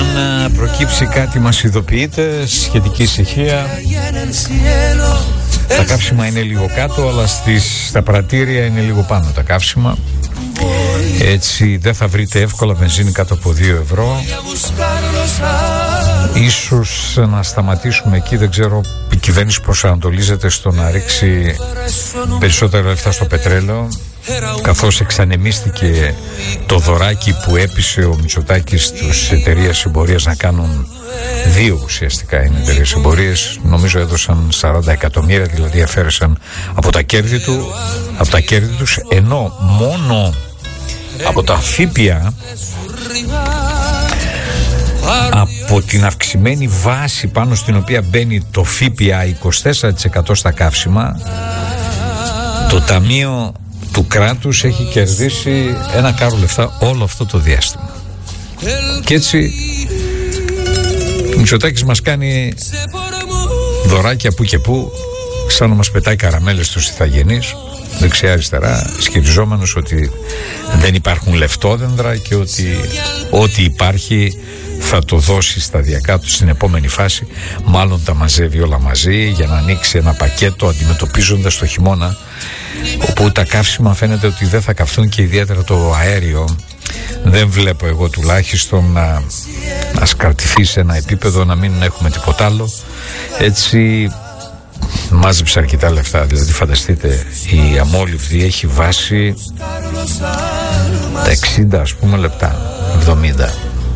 Αν προκύψει κάτι μας ειδοποιείτε, σχετική ησυχία. Τα καύσιμα είναι λίγο κάτω, αλλά στα πρατήρια είναι λίγο πάνω τα καύσιμα. Έτσι δεν θα βρείτε εύκολα βενζίνη κάτω από 2 ευρώ. Ίσως να σταματήσουμε εκεί, δεν ξέρω, η κυβέρνηση προσανατολίζεται στο να ρίξει περισσότερα λεφτά στο πετρέλαιο, καθώς εξανεμίστηκε το δωράκι που έπεισε ο Μητσοτάκης τους εταιρείες εμπορίας να κάνουν. 2 ουσιαστικά είναι εταιρείες εμπορίες, νομίζω έδωσαν 40 εκατομμύρια, δηλαδή αφαίρεσαν από τα κέρδη τους, ενώ μόνο από τα ΦΠΑ, από την αυξημένη βάση πάνω στην οποία μπαίνει το ΦΠΑ 24% στα καύσιμα, το Ταμείο του κράτους έχει κερδίσει ένα κάρο λεφτά όλο αυτό το διάστημα. Και έτσι ο Μητσοτάκης μας κάνει δωράκια που και που, σαν να μας πετάει καραμέλες στους ηθαγενείς δεξιά αριστερά, ισχυριζόμενος ότι δεν υπάρχουν λεφτόδεντρα και ότι ό,τι υπάρχει θα το δώσει σταδιακά του στην επόμενη φάση. Μάλλον τα μαζεύει όλα μαζί για να ανοίξει ένα πακέτο, αντιμετωπίζοντας το χειμώνα, όπου τα καύσιμα φαίνεται ότι δεν θα καυθούν, και ιδιαίτερα το αέριο δεν βλέπω εγώ τουλάχιστον να σκαρτηθεί σε ένα επίπεδο να μην έχουμε τίποτα άλλο. Έτσι μάζεψε αρκετά λεφτά, δηλαδή φανταστείτε, η αμόλυβδη έχει βάση τα 60 ας πούμε λεπτά, 70,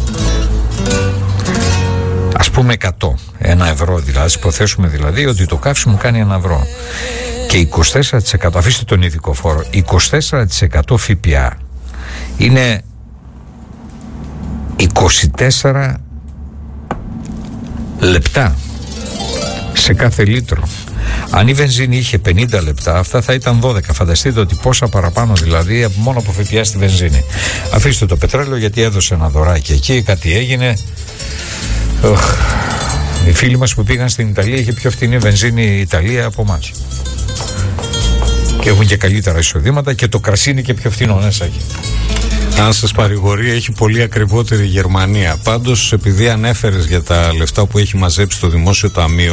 ας πούμε 100, 1 ευρώ δηλαδή, ας υποθέσουμε δηλαδή ότι το καύσιμο κάνει 1 ευρώ και 24%, αφήστε τον ειδικό φόρο, 24% ΦΠΑ είναι 24 λεπτά σε κάθε λίτρο. Αν η βενζίνη είχε 50 λεπτά, αυτά θα ήταν 12. Φανταστείτε ότι πόσα παραπάνω δηλαδή μόνο από ΦΠΑ στη βενζίνη. Αφήστε το πετρέλαιο, γιατί έδωσε ένα δωράκι εκεί, κάτι έγινε. Οι φίλοι μας που πήγαν στην Ιταλία, είχε πιο φθηνή βενζίνη η Ιταλία από εμάς. Και έχουν και καλύτερα εισοδήματα και το κρασί είναι και πιο φθηνό, ναι, Σάκη. Αν σας παρηγορεί, έχει πολύ ακριβότερη η Γερμανία. Πάντως, επειδή ανέφερες για τα λεφτά που έχει μαζέψει το Δημόσιο Ταμείο,